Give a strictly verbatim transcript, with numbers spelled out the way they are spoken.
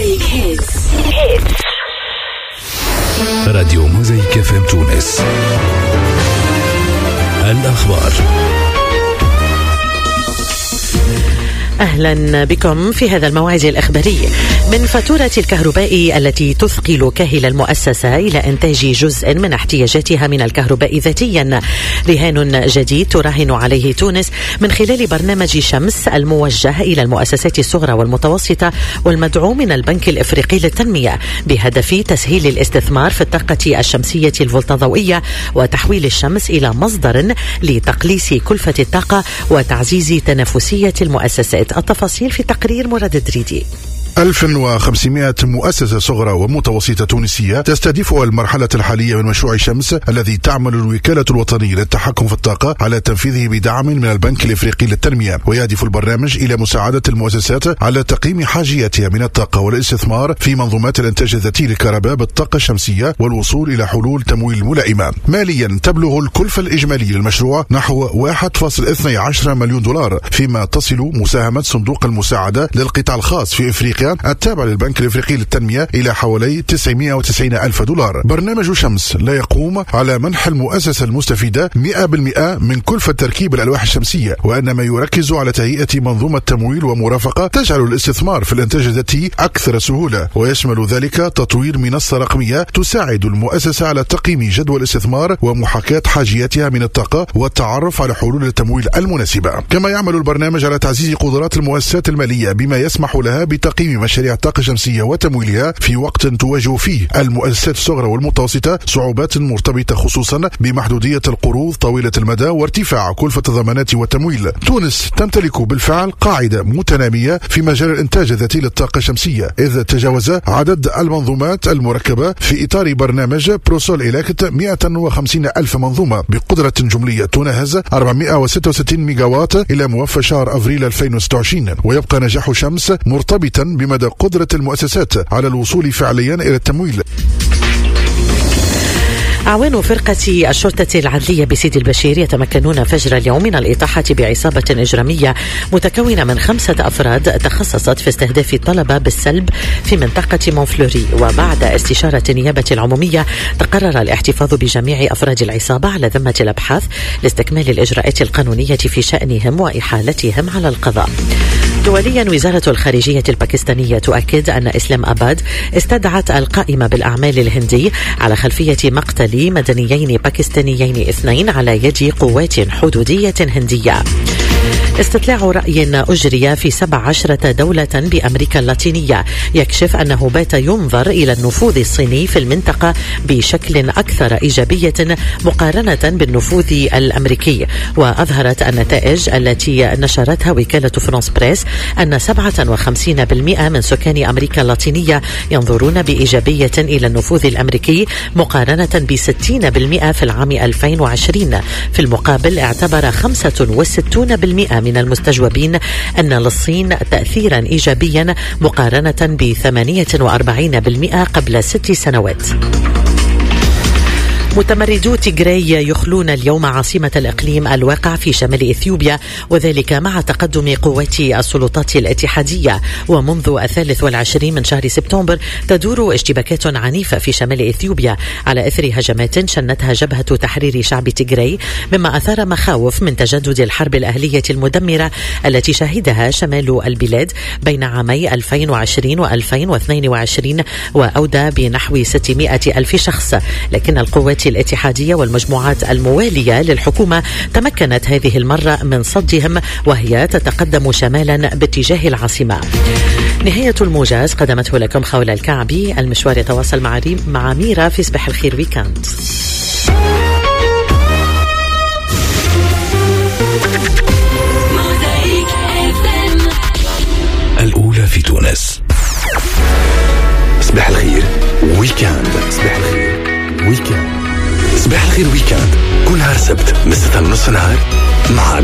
موزايك هيتس. راديو موزايك اف ام تونس. الأخبار. أهلا بكم في هذا الموعد الإخباري. من فاتورة الكهرباء التي تثقل كاهل المؤسسة إلى إنتاج جزء من احتياجاتها من الكهرباء ذاتيا، رهان جديد تراهن عليه تونس من خلال برنامج شمس الموجه إلى المؤسسات الصغرى والمتوسطة والمدعوم من البنك الإفريقي للتنمية بهدف تسهيل الاستثمار في الطاقة الشمسية الفولتضوئية وتحويل الشمس إلى مصدر لتقليص كلفة الطاقة وتعزيز تنافسية المؤسسات. التفاصيل في تقرير مراد دريدي. ألف وخمسمائة مؤسسة صغرى ومتوسطة تونسية تستهدفها المرحلة الحالية من مشروع شمس الذي تعمل الوكالة الوطنية للتحكم في الطاقة على تنفيذه بدعم من البنك الإفريقي للتنمية. ويهدف البرنامج إلى مساعدة المؤسسات على تقييم حاجياتها من الطاقة والاستثمار في منظومات الإنتاج الذاتي للكهرباء بالطاقة الشمسية والوصول إلى حلول تمويل ملائمة. ماليا تبلغ الكلفة الإجمالية للمشروع نحو واحد فاصلة اثني عشر مليون دولار، فيما تصل مساهمة صندوق المساعدة للقطاع الخاص في إفريقيا التابع للبنك الإفريقي للتنمية إلى حوالي تسعمائة وتسعين ألف دولار. برنامج شمس لا يقوم على منح المؤسسة المستفيدة مئة بالمئة من كلفة تركيب الألواح الشمسية، وإنما يركز على تهيئة منظومة تمويل ومرافقة تجعل الاستثمار في الإنتاج الذاتي أكثر سهولة، ويشمل ذلك تطوير منصة رقمية تساعد المؤسسة على تقييم جدوى الاستثمار ومحاكاة حاجياتها من الطاقة والتعرف على حلول التمويل المناسبة. كما يعمل البرنامج على تعزيز قدرات المؤسسات المالية بما يسمح لها بتقييم مشاريع الطاقة الشمسية وتمويلها في وقت تواجه فيه المؤسسات الصغرى والمتوسطة صعوبات مرتبطة خصوصا بمحدودية القروض طويلة المدى وارتفاع كلفة الضمانات والتمويل. تونس تمتلك بالفعل قاعدة متنامية في مجال الإنتاج الذاتي للطاقة الشمسية، إذ تجاوز عدد المنظومات المركبة في إطار برنامج بروسول إليكت مئة وخمسين ألف منظومة بقدرة جملية تناهز أربعمائة وستة وستين ميجاوات إلى موفى شهر أفريل ألفين وستة وعشرين. ويبقى نجاح شمس مرتبطا بمدى قدرة المؤسسات على الوصول فعليا إلى التمويل. أعوان فرقة الشرطة العدلية بسيدي البشير يتمكنون فجر اليوم من الإطاحة بعصابة إجرامية متكونة من خمسة أفراد تخصصت في استهداف الطلبة بالسلب في منطقة مونفلوري. وبعد استشارة النيابة العمومية تقرر الاحتفاظ بجميع أفراد العصابة على ذمة الأبحاث لاستكمال الإجراءات القانونية في شأنهم وإحالتهم على القضاء. دوليا وزارة الخارجية الباكستانية تؤكد أن إسلام أباد استدعت القائمة بالأعمال الهندي على خلفية مقتل مدنيين باكستانيين اثنين على يد قوات حدودية هندية. استطلاع رأي أجري في سبع عشرة دولة بأمريكا اللاتينية يكشف أنه بات ينظر إلى النفوذ الصيني في المنطقة بشكل أكثر إيجابية مقارنة بالنفوذ الأمريكي. وأظهرت النتائج التي نشرتها وكالة فرانس بريس أن سبعة وخمسين بالمئة من سكان أمريكا اللاتينية ينظرون بإيجابية إلى النفوذ الأمريكي مقارنة بستين بالمئة في العام ألفين وعشرين. في المقابل اعتبر خمسة وستون بالمئة من المستجوبين أن للصين تأثيرا إيجابيا مقارنة بثمانية وأربعين بالمئة قبل ست سنوات. متمردو تيغراي يخلون اليوم عاصمة الإقليم الواقع في شمال إثيوبيا، وذلك مع تقدم قوات السلطات الاتحادية. ومنذ الثالث والعشرين من شهر سبتمبر تدور اشتباكات عنيفة في شمال إثيوبيا على إثر هجمات شنتها جبهة تحرير شعب تيغراي، مما أثار مخاوف من تجدد الحرب الأهلية المدمرة التي شهدها شمال البلاد بين عامي ألفين وعشرين وألفين واثنين وعشرين وأودى بنحو ستمائة ألف شخص. لكن القوات الاتحادية والمجموعات الموالية للحكومة تمكنت هذه المرة من صدهم، وهي تتقدم شمالا باتجاه العاصمة. نهاية الموجز قدمته لكم خولة الكعبي. المشوار يتواصل مع مع ميرا في صباح الخير ويكاند. الأولى في تونس. صباح الخير ويكاند. صباح الخير ويكاند. صباح الخير ويكاند كل نهار سبت من ستة ونص نهار مع